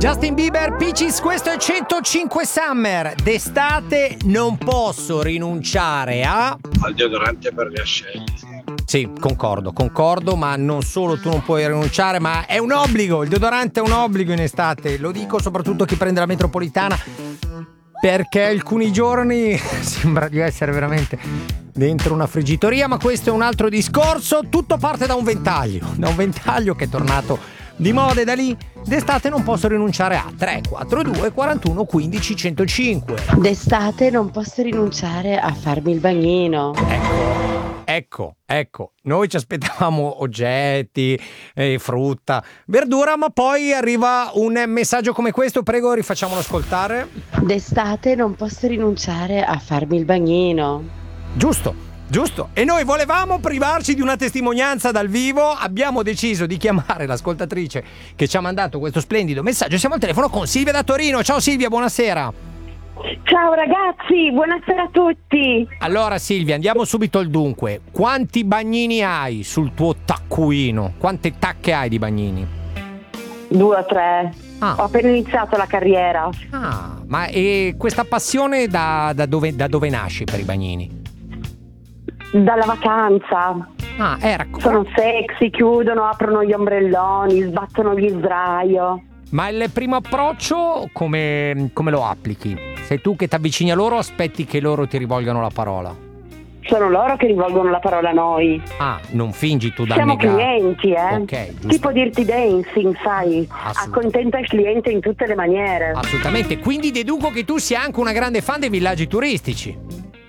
Justin Bieber, Peaches, questo è 105 Summer. D'estate non posso rinunciare al deodorante per gli ascenti. Sì, concordo, ma non solo tu non puoi rinunciare, ma è un obbligo, il deodorante è un obbligo in estate. Lo dico soprattutto a chi prende la metropolitana, perché alcuni giorni sembra di essere veramente dentro una friggitoria, ma questo è un altro discorso. Tutto parte da un ventaglio che è tornato di moda, e da lì d'estate non posso rinunciare a 342 41 15 105. D'estate non posso rinunciare a farmi il bagnino. Ecco, noi ci aspettavamo oggetti, frutta, verdura, ma poi arriva un messaggio come questo, prego rifacciamolo ascoltare. D'estate non posso rinunciare a farmi il bagnino. Giusto, e noi volevamo privarci di una testimonianza dal vivo, abbiamo deciso di chiamare l'ascoltatrice che ci ha mandato questo splendido messaggio. Siamo al telefono con Silvia da Torino. Ciao Silvia, buonasera. Ciao ragazzi, buonasera a tutti. Allora Silvia, andiamo subito al dunque. Quanti bagnini hai sul tuo taccuino? Quante tacche hai di bagnini? 2 o 3. Ho appena iniziato la carriera. Ma questa passione da dove nasce per i bagnini? Dalla vacanza. Sono sexy, chiudono, aprono gli ombrelloni, sbattono gli sdraio. Ma il primo approccio come lo applichi? Sei tu che ti avvicini a loro o aspetti che loro ti rivolgano la parola? Sono loro che rivolgono la parola a noi. Non fingi tu da Siamo negare. Clienti, Ok, giusto. Tipo dirti dancing, sai? Accontenta il cliente in tutte le maniere. Assolutamente, quindi deduco che tu sia anche una grande fan dei villaggi turistici.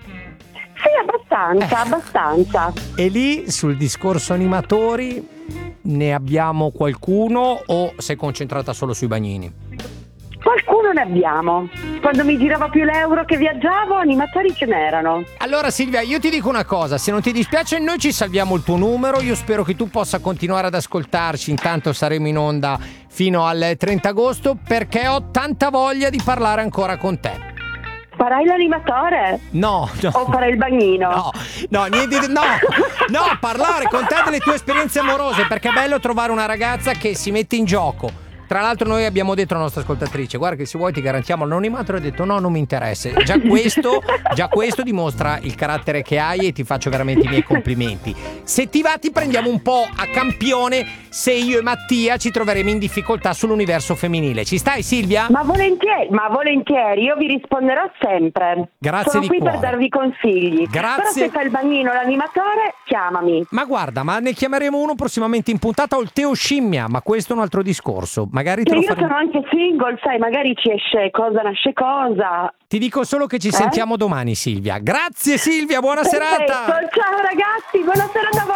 Sì, abbastanza. E lì sul discorso animatori ne abbiamo qualcuno o sei concentrata solo sui bagnini? Qualcuno ne abbiamo. Quando mi girava più l'euro che viaggiavo, animatori ce n'erano. Allora Silvia, io ti dico una cosa, se non ti dispiace noi ci salviamo il tuo numero, io spero che tu possa continuare ad ascoltarci, intanto saremo in onda fino al 30 agosto perché ho tanta voglia di parlare ancora con te. Farai l'animatore? No. O farai il bagnino? No, niente, no, parlare con te delle tue esperienze amorose, perché è bello trovare una ragazza che si mette in gioco. Tra l'altro noi abbiamo detto alla nostra ascoltatrice, guarda che se vuoi ti garantiamo l'anonimato, e ha detto no, non mi interessa. Già questo dimostra il carattere che hai e ti faccio veramente i miei complimenti. Se ti va ti prendiamo un po' a campione se io e Mattia ci troveremo in difficoltà sull'universo femminile. Ci stai Silvia? Ma volentieri, io vi risponderò sempre. Grazie Sono di qui cuore. Per darvi consigli. Grazie. Però se fai il bagnino o l'animatore, chiamami. Ma guarda, ne chiameremo uno prossimamente in puntata, o il Teo Scimmia, ma questo è un altro discorso. Magari te lo io sono anche single, sai, magari ci esce cosa nasce cosa. Ti dico solo che ci sentiamo domani Silvia. Grazie Silvia, buona serata. Ciao ragazzi, buona serata a voi.